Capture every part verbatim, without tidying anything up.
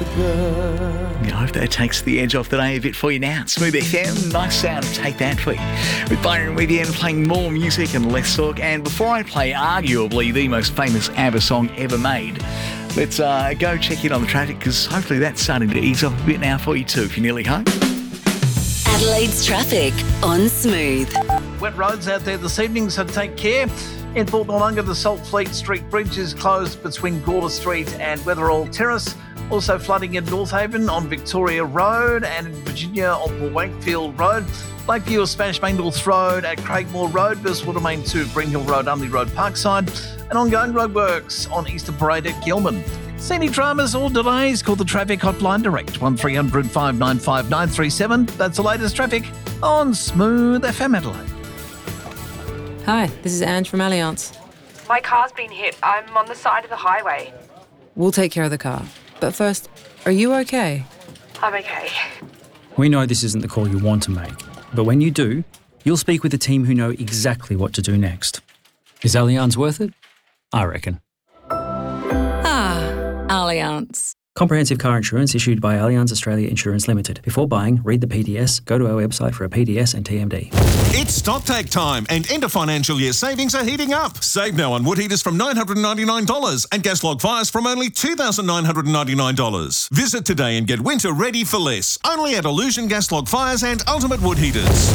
sugar. I hope that takes the edge off the day a bit for you now. Smooth F M, nice sound to take that for you. With Byron with you and playing more music and less talk. And before I play arguably the most famous ABBA song ever made, let's uh, go check in on the traffic, because hopefully that's starting to ease off a bit now for you too, if you're nearly home. Adelaide's traffic on Smooth. Wet roads out there this evening, so take care. In Port Noarlunga, the Saltfleet Street Bridge is closed between Gorda Street and Wetherall Terrace. Also flooding in North Haven on Victoria Road, and in Virginia on Wakefield Road. Lakeview or Spanish Main North Road at Craigmore Road, Burswood Main two, Greenhill Road, Unley Road, Parkside, and ongoing roadworks on Easter Parade at Gilman. See any dramas or delays? Call the traffic hotline direct, one three hundred, five nine five, nine three seven. That's the latest traffic on Smooth F M Adelaide. Hi, this is Ange from Allianz. My car's been hit. I'm on the side of the highway. We'll take care of the car. But first, are you okay? I'm okay. We know this isn't the call you want to make, but when you do, you'll speak with a team who know exactly what to do next. Is Allianz worth it? I reckon. Ah, Allianz. Comprehensive car insurance issued by Allianz Australia Insurance Limited. Before buying, read the P D S, go to our website for a P D S and T M D. It's stocktake time, and end of financial year savings are heating up. Save now on wood heaters from nine hundred ninety-nine dollars and gas log fires from only two thousand nine hundred ninety-nine dollars. Visit today and get winter ready for less. Only at Illusion Gas Log Fires and Ultimate Wood Heaters.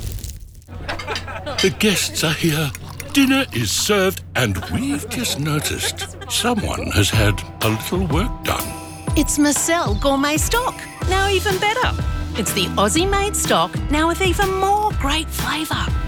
The guests are here. Dinner is served, and we've just noticed someone has had a little work done. It's Marcel Gourmet Stock, now even better. It's the Aussie-made stock, now with even more great flavour.